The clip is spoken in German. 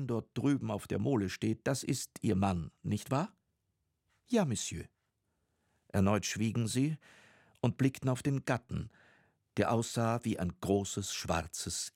Mann dort drüben auf der Mole steht, das ist Ihr Mann, nicht wahr?« »Ja, Monsieur.« Erneut schwiegen sie und blickten auf den Gatten, der aussah wie ein großes schwarzes